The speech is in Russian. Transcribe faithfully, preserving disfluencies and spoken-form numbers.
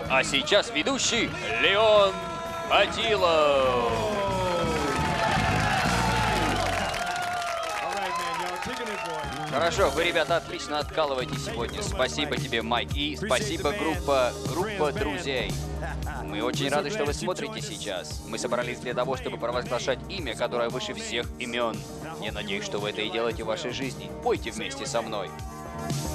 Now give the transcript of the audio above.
А сейчас ведущий Леон Атилов. Хорошо, вы, ребята, отлично откалываете сегодня. Спасибо тебе, Майк. И спасибо, группа, группа друзей. Мы очень рады, что вы смотрите сейчас. Мы собрались для того, чтобы провозглашать имя, которое выше всех имен. Я надеюсь, что вы это и делаете в вашей жизни. Пойте вместе со мной.